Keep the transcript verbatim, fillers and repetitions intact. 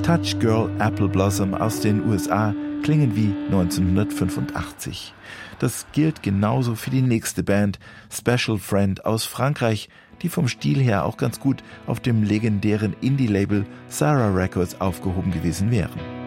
Touch Girl Apple Blossom aus den U S A klingen wie neunzehnhundertfünfundachtzig. Das gilt genauso für die nächste Band, Special Friend aus Frankreich, die vom Stil her auch ganz gut auf dem legendären Indie-Label Sarah Records aufgehoben gewesen wären.